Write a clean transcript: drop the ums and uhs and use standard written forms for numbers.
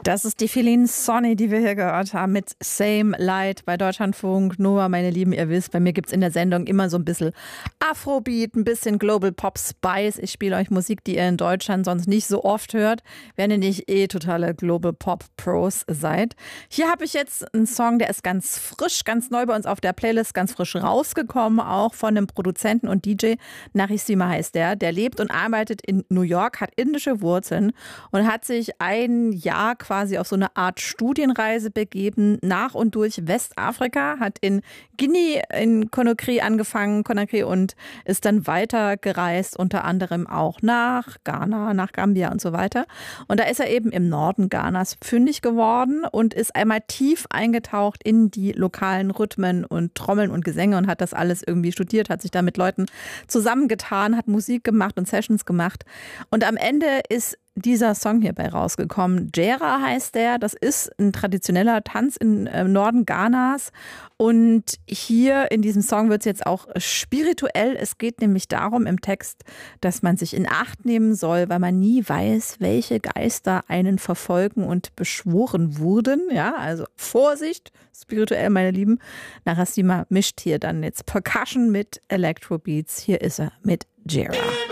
Das ist die Feline Sonny, die wir hier gehört haben mit Same Light bei Deutschlandfunk. Nova, meine Lieben, ihr wisst, bei mir gibt es in der Sendung immer so ein bisschen Afrobeat, ein bisschen Global Pop Spice. Ich spiele euch Musik, die ihr in Deutschland sonst nicht so oft hört, wenn ihr nicht totale Global Pop Pros seid. Hier habe ich jetzt einen Song, der ist ganz frisch, ganz neu bei uns auf der Playlist, ganz frisch rausgekommen, auch von einem Produzenten und DJ. Narissima heißt der. Der lebt und arbeitet in New York, hat indische Wurzeln und hat sich ein Jahr quasi auf so eine Art Studienreise begeben, nach und durch Westafrika, hat in Guinea, in Conakry angefangen, und ist dann weiter gereist, unter anderem auch nach Ghana, nach Gambia und so weiter. Und da ist er eben im Norden Ghanas fündig geworden und ist einmal tief eingetaucht in die lokalen Rhythmen und Trommeln und Gesänge und hat das alles irgendwie studiert, hat sich da mit Leuten zusammengetan, hat Musik gemacht und Sessions gemacht. Und am Ende ist dieser Song hierbei rausgekommen. Jera heißt der. Das ist ein traditioneller Tanz im Norden Ghanas. Und hier in diesem Song wird es jetzt auch spirituell. Es geht nämlich darum im Text, dass man sich in Acht nehmen soll, weil man nie weiß, welche Geister einen verfolgen und beschworen wurden. Ja, also Vorsicht, spirituell, meine Lieben. Narissima mischt hier dann jetzt Percussion mit Electrobeats. Hier ist er mit Jera.